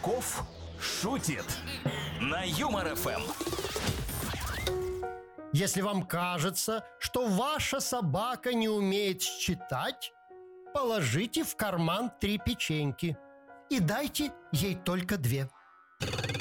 Кошельков шутит на Юмор ФМ. Если вам кажется, что ваша собака не умеет считать, положите в карман 3 печеньки и дайте ей только 2.